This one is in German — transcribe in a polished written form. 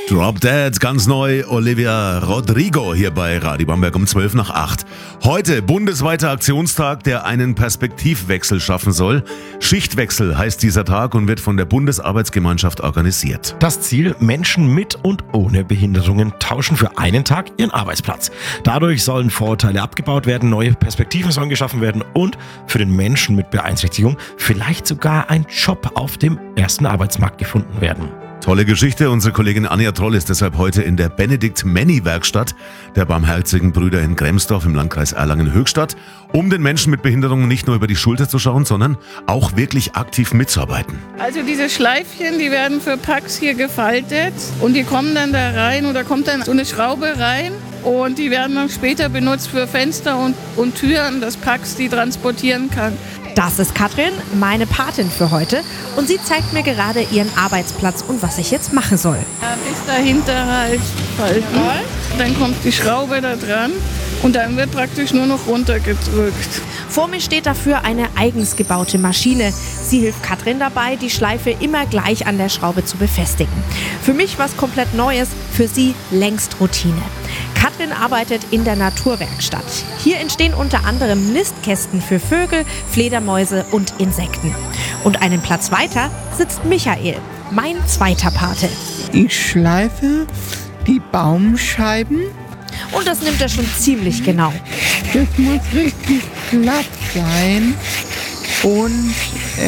Drop Dead, ganz neu, Olivia Rodrigo hier bei Radio Bamberg um 8:12. Heute bundesweiter Aktionstag, der einen Perspektivwechsel schaffen soll. Schichtwechsel heißt dieser Tag und wird von der Bundesarbeitsgemeinschaft organisiert. Das Ziel: Menschen mit und ohne Behinderungen tauschen für einen Tag ihren Arbeitsplatz. Dadurch sollen Vorurteile abgebaut werden, neue Perspektiven sollen geschaffen werden und für den Menschen mit Beeinträchtigung vielleicht sogar ein Job auf dem ersten Arbeitsmarkt gefunden werden. Tolle Geschichte. Unsere Kollegin Anja Troll ist deshalb heute in der Benedikt-Menny-Werkstatt der Barmherzigen Brüder in Gremsdorf im Landkreis Erlangen-Höchstadt, um den Menschen mit Behinderungen nicht nur über die Schulter zu schauen, sondern auch wirklich aktiv mitzuarbeiten. Also diese Schleifchen, die werden für Packs hier gefaltet und die kommen dann da rein und da kommt dann so eine Schraube rein und die werden dann später benutzt für Fenster und Türen, dass Packs die transportieren kann. Das ist Katrin, meine Patin für heute, und sie zeigt mir gerade ihren Arbeitsplatz und was ich jetzt machen soll. Ja, bis dahinter halt falten. Dann kommt die Schraube da dran und dann wird praktisch nur noch runtergedrückt. Vor mir steht dafür eine eigens gebaute Maschine. Sie hilft Katrin dabei, die Schleife immer gleich an der Schraube zu befestigen. Für mich was komplett Neues, für sie längst Routine. Katrin arbeitet in der Naturwerkstatt. Hier entstehen unter anderem Nistkästen für Vögel, Fledermäuse und Insekten. Und einen Platz weiter sitzt Michael, mein zweiter Pate. Ich schleife die Baumscheiben. Und das nimmt er schon ziemlich genau. Das muss richtig glatt sein. Und